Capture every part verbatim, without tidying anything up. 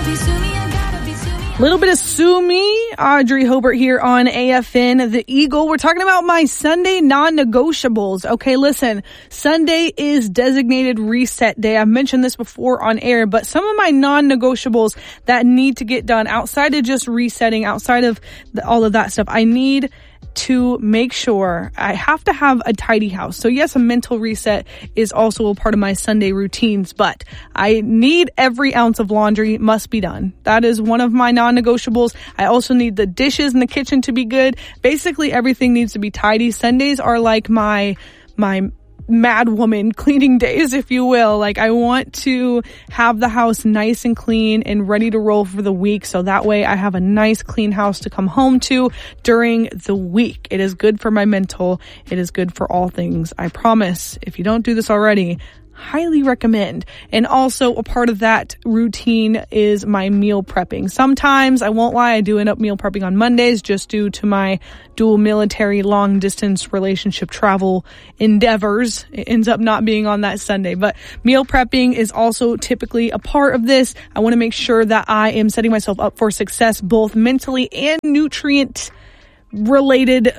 Little bit of Sue Me, Audrey Hobart here on A F N The Eagle. We're talking about my Sunday non-negotiables. Okay, listen, Sunday is designated reset day. I've mentioned this before on air, but some of my non-negotiables that need to get done outside of just resetting, outside of the, all of that stuff, I need to make sure I have to have a tidy house. So yes, a mental reset is also a part of my Sunday routines, but I need every ounce of laundry must be done. That is one of my non-negotiables. I also need the dishes in the kitchen to be good. Basically everything needs to be tidy. Sundays are like my, my mad woman cleaning days, if you will. Like, I want to have the house nice and clean and ready to roll for the week, so that way I have a nice clean house to come home to during the week. It is good for my mental. It is good for all things. I promise. If you don't do this already, highly recommend. And also a part of that routine is my meal prepping. Sometimes, I won't lie, I do end up meal prepping on Mondays just due to my dual military long distance relationship travel endeavors. It ends up not being on that Sunday, but meal prepping is also typically a part of this. I want to make sure that I am setting myself up for success, both mentally and nutrient related.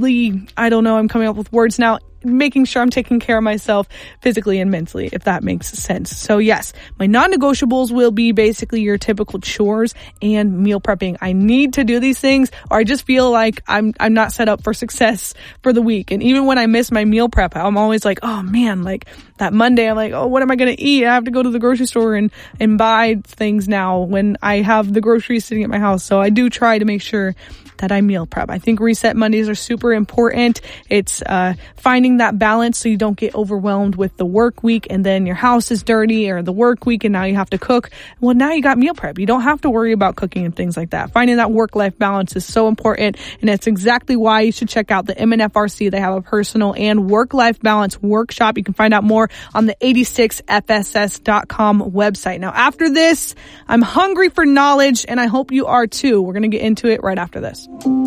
I don't know, I'm coming up with words now. Making sure I'm taking care of myself physically and mentally, if that makes sense. So yes, my non-negotiables will be basically your typical chores and meal prepping. I need to do these things, or I just feel like I'm I'm not set up for success for the week. And even when I miss my meal prep, I'm always like, oh man, like that Monday, I'm like, oh, what am I going to eat? I have to go to the grocery store and, and buy things now when I have the groceries sitting at my house. So I do try to make sure that I meal prep. I think Reset Mondays are super important. It's uh finding that balance so you don't get overwhelmed with the work week and then your house is dirty, or the work week and now you have to cook. Well, now you got meal prep. You don't have to worry about cooking and things like that. Finding that work-life balance is so important, and that's exactly why you should check out the M N F R C. They have a personal and work-life balance workshop. You can find out more on the eighty-six F S S dot com website. Now, after this, I'm hungry for knowledge, and I hope you are too. We're going to get into it right after this.